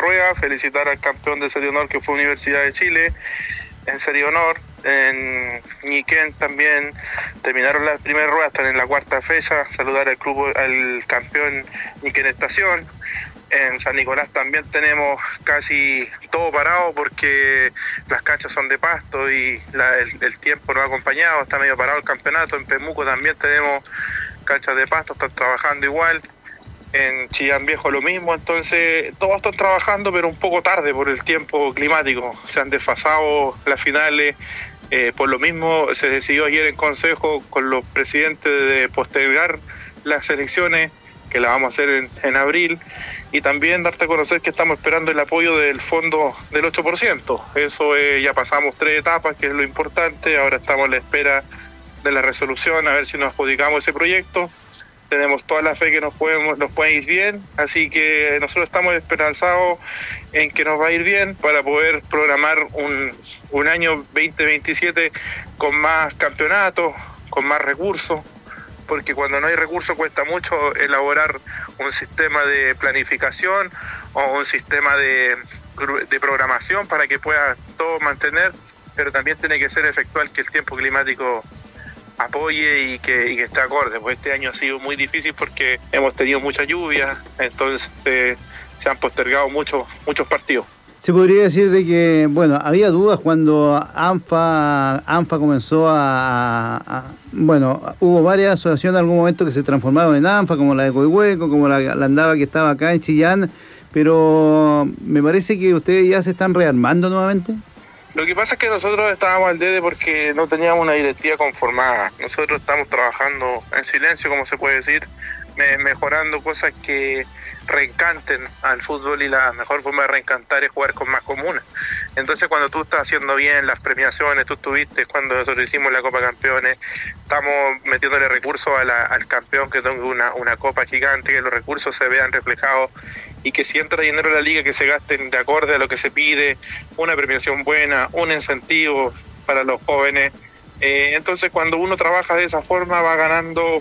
rueda, felicitar al campeón de Serie Honor que fue Universidad de Chile en Serie Honor. En Ñiquén también terminaron las primeras ruedas, están en la cuarta fecha. Saludar al campeón Ñiquén Estación. En San Nicolás también tenemos casi todo parado porque las canchas son de pasto y el tiempo no ha acompañado, está medio parado el campeonato. En Pemuco también tenemos canchas de pasto, están trabajando igual. En Chillán Viejo lo mismo, entonces todos están trabajando pero un poco tarde por el tiempo climático. Se han desfasado las finales, por lo mismo se decidió ayer en consejo con los presidentes de postergar las elecciones, que las vamos a hacer en abril, y también darte a conocer que estamos esperando el apoyo del fondo del 8%. Eso ya pasamos 3 etapas, que es lo importante. Ahora estamos a la espera de la resolución, a ver si nos adjudicamos ese proyecto. Tenemos toda la fe que nos puede ir bien, así que nosotros estamos esperanzados en que nos va a ir bien para poder programar un año 2027 con más campeonatos, con más recursos, porque cuando no hay recursos cuesta mucho elaborar un sistema de planificación o un sistema de programación para que pueda todo mantener, pero también tiene que ser efectual que el tiempo climático apoye y que esté acorde. Pues este año ha sido muy difícil porque hemos tenido mucha lluvia, entonces se han postergado muchos partidos. Se podría decir de que, bueno, había dudas cuando ANFA comenzó hubo varias asociaciones en algún momento que se transformaron en ANFA, como la de Coihueco, como la Andava que estaba acá en Chillán, pero me parece que ustedes ya se están rearmando nuevamente. Lo que pasa es que nosotros estábamos al debe porque no teníamos una directiva conformada. Nosotros estamos trabajando en silencio, como se puede decir, mejorando cosas que reencanten al fútbol, y la mejor forma de reencantar es jugar con más comunas. Entonces cuando tú estás haciendo bien las premiaciones, tú estuviste cuando nosotros hicimos la Copa Campeones, estamos metiéndole recursos al campeón que tenga una copa gigante, que los recursos se vean reflejados y que si entra dinero a la liga que se gasten de acorde a lo que se pide, una premiación buena, un incentivo para los jóvenes. Entonces cuando uno trabaja de esa forma va ganando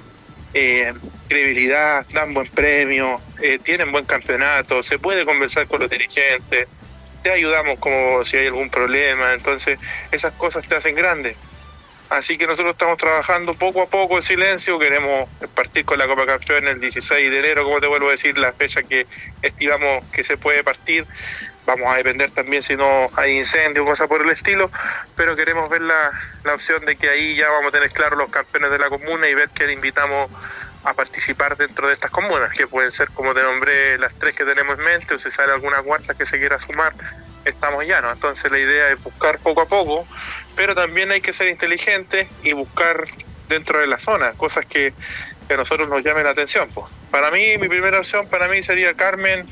credibilidad, dan buen premio, tienen buen campeonato, se puede conversar con los dirigentes, te ayudamos como si hay algún problema, entonces esas cosas te hacen grande. Así que nosotros estamos trabajando poco a poco en silencio, queremos partir con la Copa Campeones el 16 de enero, como te vuelvo a decir, la fecha que estimamos que se puede partir. Vamos a depender también si no hay incendio o cosas por el estilo, pero queremos ver la opción de que ahí ya vamos a tener claros los campeones de la comuna y ver quién invitamos a participar dentro de estas comunas, que pueden ser, como te nombré, las 3 que tenemos en mente, o si sale alguna cuarta que se quiera sumar, estamos llanos. Entonces la idea es buscar poco a poco, pero también hay que ser inteligentes y buscar dentro de la zona, cosas que a nosotros nos llamen la atención. Pues. Para mí, mi primera opción sería Carmen,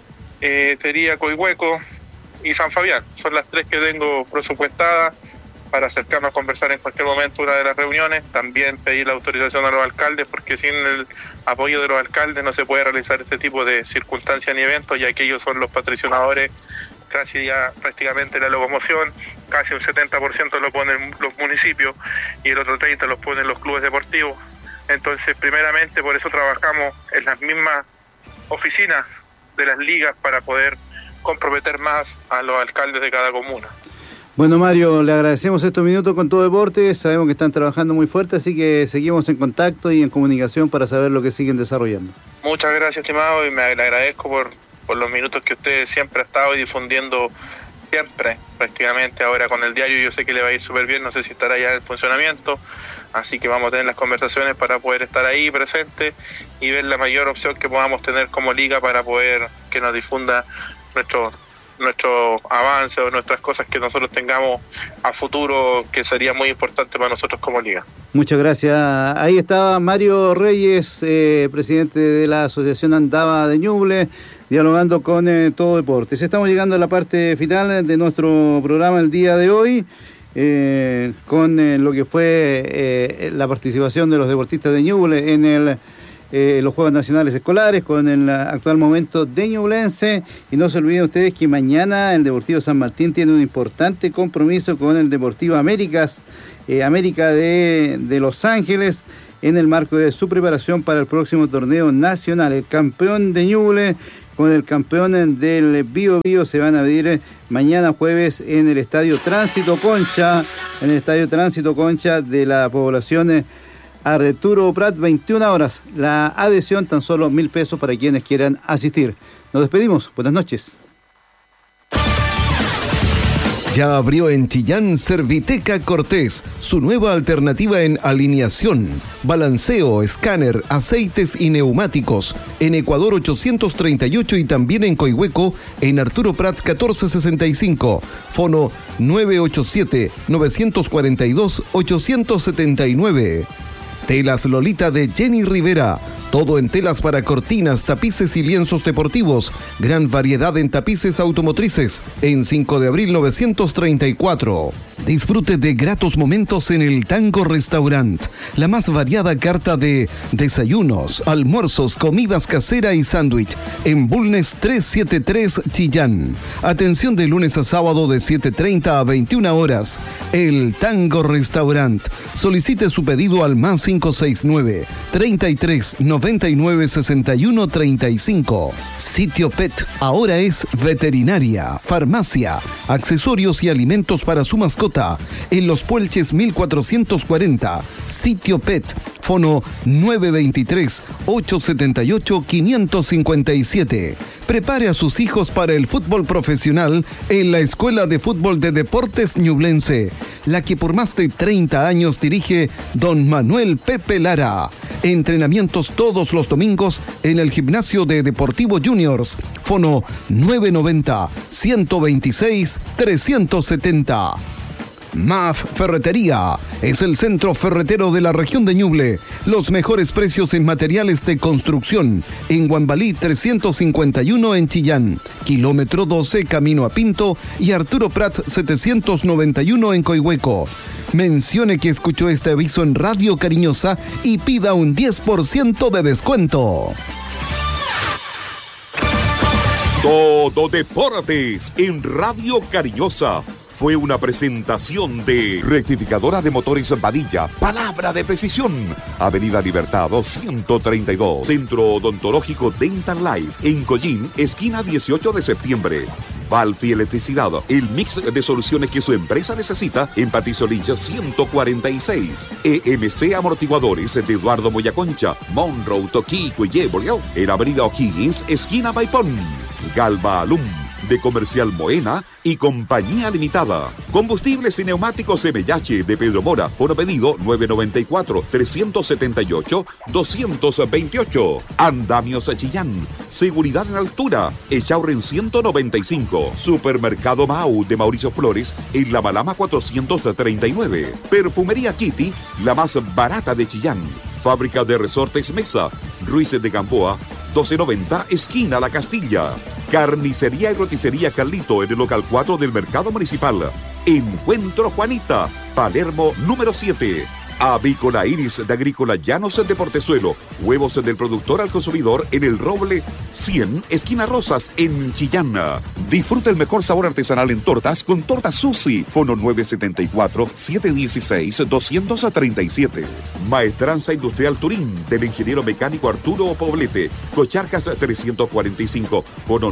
sería Coihueco y San Fabián. Son las 3 que tengo presupuestadas para acercarnos a conversar en cualquier momento una de las reuniones. También pedir la autorización a los alcaldes, porque sin el apoyo de los alcaldes no se puede realizar este tipo de circunstancias ni eventos, ya que ellos son los patrocinadores casi ya prácticamente la locomoción. Casi un 70% lo ponen los municipios y el otro 30% los ponen los clubes deportivos. Entonces, primeramente, por eso trabajamos en las mismas oficinas de las ligas para poder comprometer más a los alcaldes de cada comuna. Bueno, Mario, le agradecemos estos minutos con Todo Deportes. Sabemos que están trabajando muy fuerte, así que seguimos en contacto y en comunicación para saber lo que siguen desarrollando. Muchas gracias, estimado, y le agradezco por los minutos que usted siempre ha estado difundiendo, siempre, prácticamente. Ahora con el diario yo sé que le va a ir súper bien, no sé si estará ya en funcionamiento, así que vamos a tener las conversaciones para poder estar ahí presente y ver la mayor opción que podamos tener como liga para poder que nos difunda nuestro avance o nuestras cosas que nosotros tengamos a futuro, que sería muy importante para nosotros como liga. Muchas gracias. Ahí estaba Mario Reyes, presidente de la Asociación Andava de Ñuble, dialogando con Todo Deportes. Estamos llegando a la parte final de nuestro programa el día de hoy, con lo que fue la participación de los deportistas de Ñuble en los Juegos Nacionales Escolares, con el actual momento de ñublense. Y no se olviden ustedes que mañana el Deportivo San Martín tiene un importante compromiso con el Deportivo América de Los Ángeles, en el marco de su preparación para el próximo torneo nacional. El campeón de Ñuble con el campeón del Bío Bío. Se van a medir mañana jueves en el Estadio Tránsito Concha, de la población Arturo Prat, 21 horas. La adhesión tan solo 1.000 pesos para quienes quieran asistir. Nos despedimos, buenas noches. Ya abrió en Chillán Serviteca Cortés, su nueva alternativa en alineación, balanceo, escáner, aceites y neumáticos. En Ecuador 838 y también en Coihueco, en Arturo Prat 1465. Fono 987-942-879. Telas Lolita de Jenny Rivera. Todo en telas para cortinas, tapices y lienzos deportivos. Gran variedad en tapices automotrices. En 5 de abril 934. Disfrute de gratos momentos en el Tango Restaurant. La más variada carta de desayunos, almuerzos, comidas casera y sándwich. En Bulnes 373 Chillán. Atención de lunes a sábado de 7:30 a 21 horas. El Tango Restaurant. Solicite su pedido al más 569 33 99 61 35. Sitio Pet ahora es veterinaria, farmacia, accesorios y alimentos para su mascota. En Los Puelches 1440. Sitio Pet. Fono 923-878-557. Prepare a sus hijos para el fútbol profesional en la Escuela de Fútbol de Deportes Ñublense, la que por más de 30 años dirige don Manuel Pepe Lara. Entrenamientos todos los domingos en el gimnasio de Deportivo Juniors. Fono 990-126-370. MAF Ferretería es el centro ferretero de la región de Ñuble. Los mejores precios en materiales de construcción. En Guambalí 351 en Chillán, kilómetro 12 camino a Pinto, y Arturo Prat 791 en Coihueco. Mencione que escuchó este aviso en Radio Cariñosa y pida un 10% de descuento. Todo Deportes en Radio Cariñosa. Fue una presentación de Rectificadora de Motores Vadilla, palabra de precisión. Avenida Libertad 132, Centro Odontológico Dental Life, en Collín, esquina 18 de septiembre. Valfi Electricidad, el mix de soluciones que su empresa necesita en Patisolilla 146. EMC Amortiguadores de Eduardo Moyaconcha, Monroe, Toquico y Yeboleo, en Avenida O'Higgins, esquina Maipón. Galva Alum, de Comercial Moena y Compañía Limitada. Combustibles y neumáticos MH de Pedro Mora. Fono pedido 994-378-228. Andamios Chillán. Seguridad en altura. Echauren 195. Supermercado Mau de Mauricio Flores en La Malama 439. Perfumería Kitty, la más barata de Chillán. Fábrica de Resortes Mesa. Ruiz de Gamboa 1290, esquina La Castilla. Carnicería y roticería Carlito en el local 4 del Mercado Municipal. Encuentro Juanita, Palermo número 7. Avícola Iris de Agrícola Llanos de Portezuelo. Huevos del productor al consumidor en el Roble 100, esquina Rosas, en Chillán. Disfruta el mejor sabor artesanal en tortas con Tortas Susi. Fono 974-716-237. Maestranza Industrial Turín del ingeniero mecánico Arturo Poblete. Cocharcas 345. Fono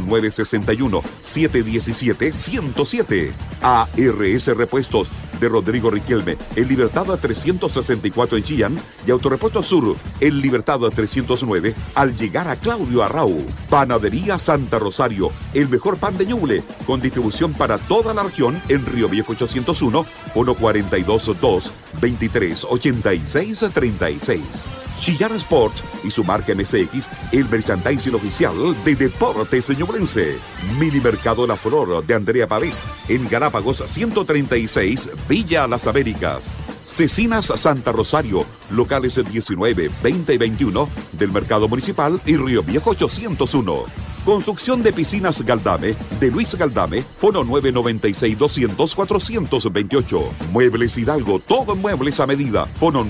961-717-107. ARS Repuestos de Rodrigo Riquelme, en Libertad 364 en Chillán, y Autorepuesto Sur, en Libertad 309, al llegar a Claudio Arrau. Panadería Santa Rosario, el mejor pan de Ñuble, con distribución para toda la región en Río Viejo 801, 142-2-23-86-36. Chillán Sports y su marca MSX, el merchandising oficial de Deportes Ñublense. Mini Mercado La Flor de Andrea Pavés, en Galápagos 136, Villa Las Américas. Cecinas Santa Rosario, locales 19, 20 y 21 del Mercado Municipal y Río Viejo 801. Construcción de piscinas Galdame, de Luis Galdame, fono 996-200-428. Muebles Hidalgo, todo en muebles a medida, fono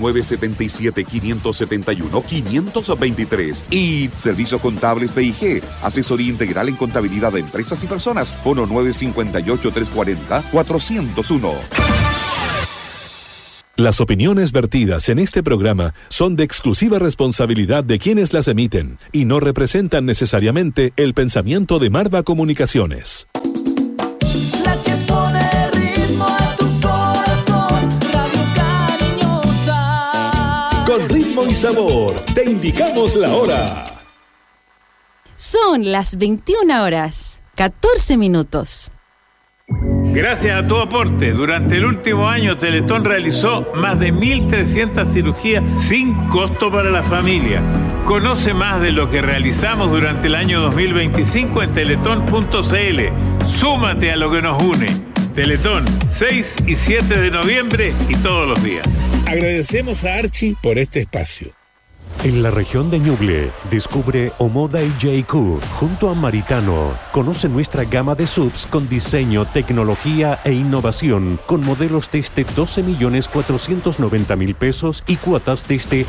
977-571-523. Y Servicios Contables PIG, asesoría integral en contabilidad de empresas y personas, fono 958-340-401. Las opiniones vertidas en este programa son de exclusiva responsabilidad de quienes las emiten y no representan necesariamente el pensamiento de Marva Comunicaciones. La que pone ritmo a tu corazón, Radio Cariñosa. Con ritmo y sabor, te indicamos la hora. Son las 21 horas, 14 minutos. Gracias a tu aporte, durante el último año Teletón realizó más de 1.300 cirugías sin costo para la familia. Conoce más de lo que realizamos durante el año 2025 en teletón.cl. Súmate a lo que nos une. Teletón, 6 y 7 de noviembre y todos los días. Agradecemos a Archie por este espacio. En la región de Ñuble, descubre Omoda y JQ junto a Maritano. Conoce nuestra gama de SUVs con diseño, tecnología e innovación, con modelos desde 12.490.000 pesos y cuotas desde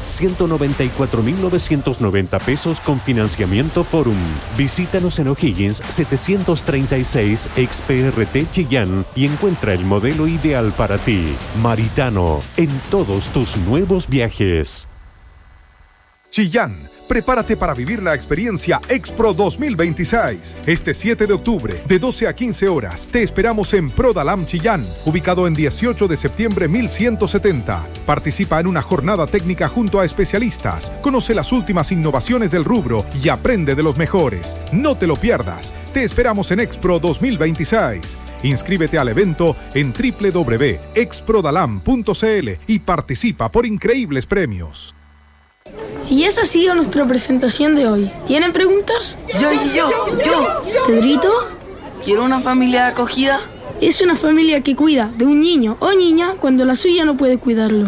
194.990 pesos con financiamiento Forum. Visítanos en O'Higgins 736 ex-PRT Chillán y encuentra el modelo ideal para ti. Maritano, en todos tus nuevos viajes. Chillán, prepárate para vivir la experiencia Expro 2026. Este 7 de octubre, de 12 a 15 horas, te esperamos en Prodalam Chillán, ubicado en 18 de septiembre 1170. Participa en una jornada técnica junto a especialistas, conoce las últimas innovaciones del rubro y aprende de los mejores. No te lo pierdas, te esperamos en Expro 2026. Inscríbete al evento en www.exprodalam.cl y participa por increíbles premios. Y esa ha sido nuestra presentación de hoy. ¿Tienen preguntas? Yo. ¿Pedrito? ¿Quiero una familia acogida? Es una familia que cuida de un niño o niña cuando la suya no puede cuidarlo.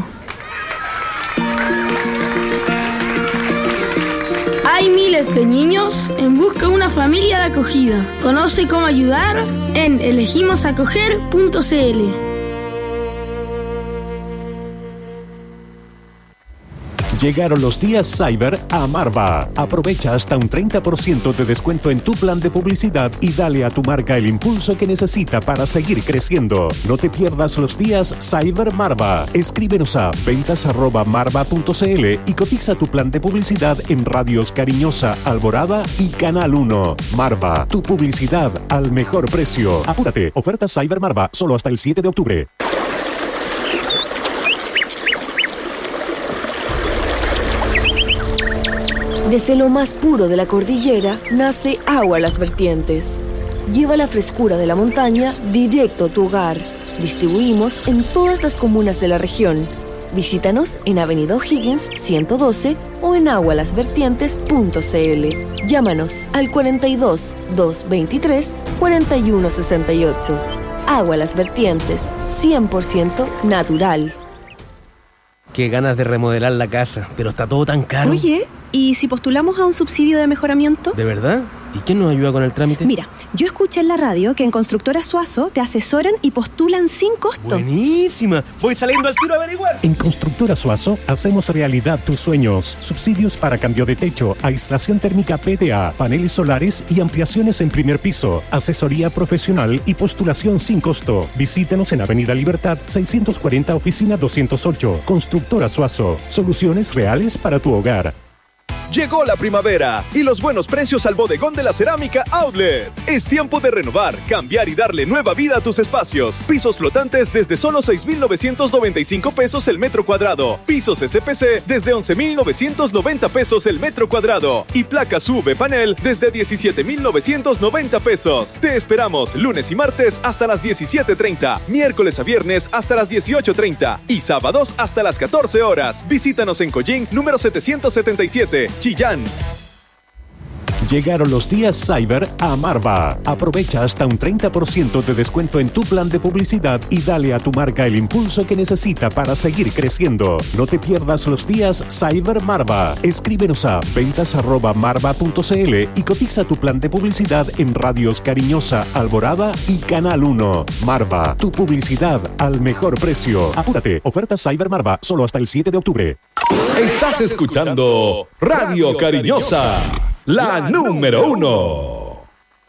Hay miles de niños en busca de una familia de acogida. Conoce cómo ayudar en elegimosacoger.cl. Llegaron los días Cyber a Marva. Aprovecha hasta un 30% de descuento en tu plan de publicidad y dale a tu marca el impulso que necesita para seguir creciendo. No te pierdas los días Cyber Marva. Escríbenos a ventas@marva.cl y cotiza tu plan de publicidad en Radios Cariñosa, Alborada y Canal 1. Marva, tu publicidad al mejor precio. Apúrate, oferta Cyber Marva solo hasta el 7 de octubre. Desde lo más puro de la cordillera nace Agua Las Vertientes. Lleva la frescura de la montaña directo a tu hogar. Distribuimos en todas las comunas de la región. Visítanos en Avenida O'Higgins 112 o en agualasvertientes.cl. Llámanos al 42 223 4168. Agua Las Vertientes, 100% natural. Qué ganas de remodelar la casa, pero está todo tan caro. Oye, ¿y si postulamos a un subsidio de mejoramiento? ¿De verdad? ¿Y quién nos ayuda con el trámite? Mira, yo escuché en la radio que en Constructora Suazo te asesoran y postulan sin costo. ¡Buenísima! Voy saliendo al tiro a averiguar. En Constructora Suazo hacemos realidad tus sueños. Subsidios para cambio de techo, aislación térmica PDA, paneles solares y ampliaciones en primer piso. Asesoría profesional y postulación sin costo. Visítenos en Avenida Libertad 640, oficina 208. Constructora Suazo. Soluciones reales para tu hogar. Llegó la primavera y los buenos precios al bodegón de la cerámica Outlet. Es tiempo de renovar, cambiar y darle nueva vida a tus espacios. Pisos flotantes desde solo 6.995 pesos el metro cuadrado. Pisos SPC desde 11.990 pesos el metro cuadrado. Y placas UV panel desde 17.990 pesos. Te esperamos lunes y martes hasta las 17:30, miércoles a viernes hasta las 18:30 y sábados hasta las 14 horas. Visítanos en Collín número 777. Chillán. Llegaron los días Cyber a Marva. Aprovecha hasta un 30% de descuento en tu plan de publicidad y dale a tu marca el impulso que necesita para seguir creciendo. No te pierdas los días Cyber Marva. Escríbenos a ventas@marva.cl y cotiza tu plan de publicidad en Radios Cariñosa, Alborada y Canal 1. Marva, tu publicidad al mejor precio. Apúrate, oferta Cyber Marva solo hasta el 7 de octubre. Estás escuchando Radio Cariñosa, la número 1.